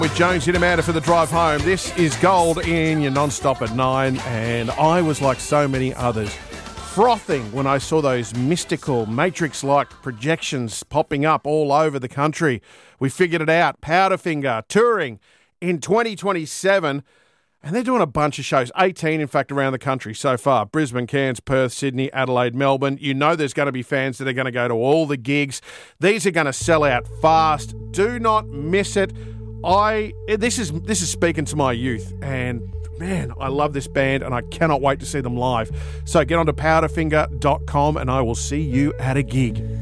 With Jones in Amanda for the drive home. This is Gold in your non-stop at 9, and I was like so many others, frothing when I saw those mystical Matrix-like projections popping up all over the country. We figured it out. Powderfinger touring in 2027, and they're doing a bunch of shows, 18 in fact around the country so far. Brisbane, Cairns, Perth, Sydney, Adelaide, Melbourne. You know there's going to be fans that are going to go to all the gigs. These are going to sell out fast. Do not miss it. This is speaking to my youth, and man, I love this band and I cannot wait to see them live. So get on to powderfinger.com and I will see you at a gig.